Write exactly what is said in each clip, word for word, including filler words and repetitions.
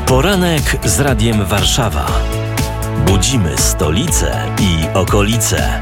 Poranek z Radiem Warszawa. Budzimy stolicę i okolice.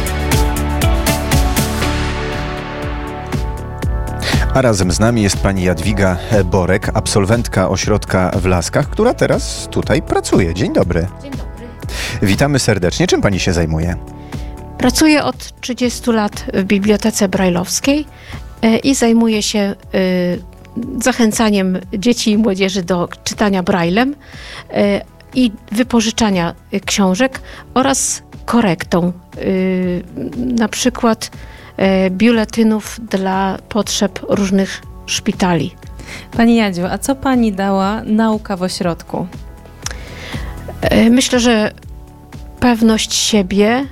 A razem z nami jest pani Jadwiga Borek, absolwentka ośrodka w Laskach, która teraz tutaj pracuje. Dzień dobry. Dzień dobry. Witamy serdecznie. Czym pani się zajmuje? Pracuję od trzydziestu lat w Bibliotece Brajlowskiej i zajmuję się zachęcaniem dzieci i młodzieży do czytania Brajlem i wypożyczania książek oraz korektą, na przykład biuletynów dla potrzeb różnych szpitali. Pani Jadziu, a co pani dała nauka w ośrodku? Myślę, że pewność siebie.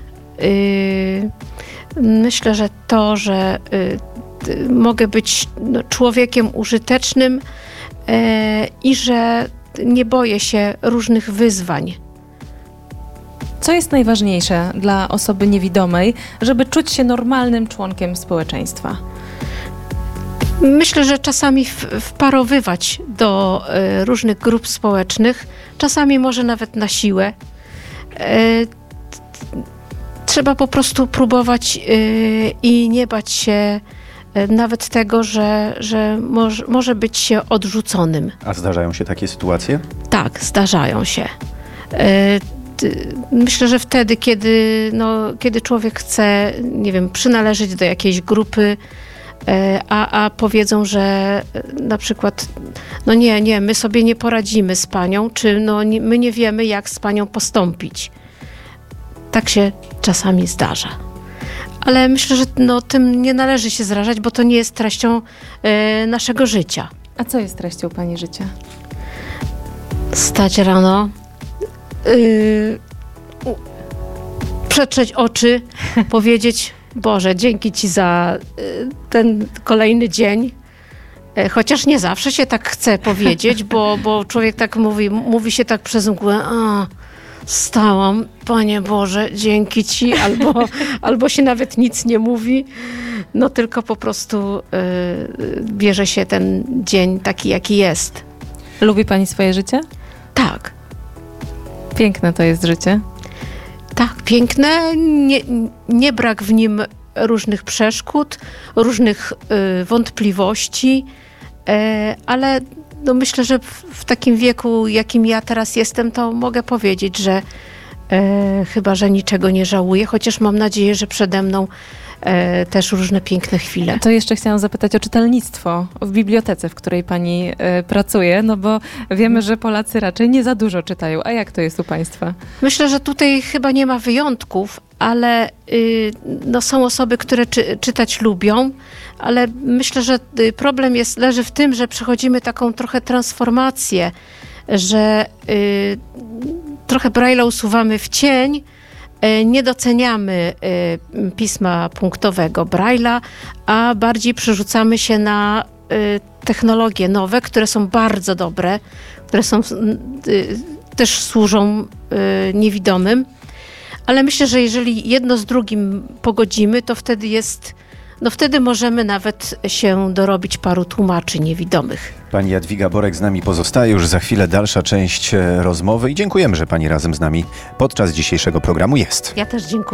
Myślę, że to, że mogę być człowiekiem użytecznym i że nie boję się różnych wyzwań. Co jest najważniejsze dla osoby niewidomej, żeby czuć się normalnym członkiem społeczeństwa? Myślę, że czasami wparowywać do różnych grup społecznych, czasami może nawet na siłę. Trzeba po prostu próbować i nie bać się nawet tego, że, że może, może być się odrzuconym. A zdarzają się takie sytuacje? Tak, zdarzają się. Myślę, że wtedy, kiedy, no, kiedy człowiek chce, nie wiem, przynależeć do jakiejś grupy, a, a powiedzą, że na przykład, no nie, nie, my sobie nie poradzimy z panią, czy no, nie, my nie wiemy, jak z panią postąpić. Tak się czasami zdarza. Ale myślę, że no, tym nie należy się zrażać, bo to nie jest treścią e, naszego życia. A co jest treścią pani życia? Stać rano, yy, przetrzeć oczy, powiedzieć: Boże, dzięki Ci za y, ten kolejny dzień. E, chociaż nie zawsze się tak chce powiedzieć, bo, bo człowiek tak mówi, mówi się tak przez mgłę: a, stałam, Panie Boże, dzięki Ci, albo, albo się nawet nic nie mówi, no tylko po prostu y, bierze się ten dzień taki, jaki jest. Lubi pani swoje życie? Tak. Piękne to jest życie. Tak, piękne, nie, nie brak w nim różnych przeszkód, różnych y, wątpliwości, y, ale no myślę, że w, w takim wieku, jakim ja teraz jestem, to mogę powiedzieć, że y, chyba, że niczego nie żałuję, chociaż mam nadzieję, że przede mną y, też różne piękne chwile. To jeszcze chciałam zapytać o czytelnictwo w bibliotece, w której pani y, pracuje, no bo wiemy, że Polacy raczej nie za dużo czytają. A jak to jest u państwa? Myślę, że tutaj chyba nie ma wyjątków, ale y, no, są osoby, które czy, czytać lubią, ale myślę, że y, problem jest, leży w tym, że przechodzimy taką trochę transformację, że y, trochę Braille'a usuwamy w cień, y, nie doceniamy y, pisma punktowego Braille'a, a bardziej przerzucamy się na y, technologie nowe, które są bardzo dobre, które są, y, też służą y, niewidomym. Ale myślę, że jeżeli jedno z drugim pogodzimy, to wtedy jest, no wtedy możemy nawet się dorobić paru tłumaczy niewidomych. Pani Jadwiga Borek z nami pozostaje. Już za chwilę dalsza część rozmowy i dziękujemy, że pani razem z nami podczas dzisiejszego programu jest. Ja też dziękuję.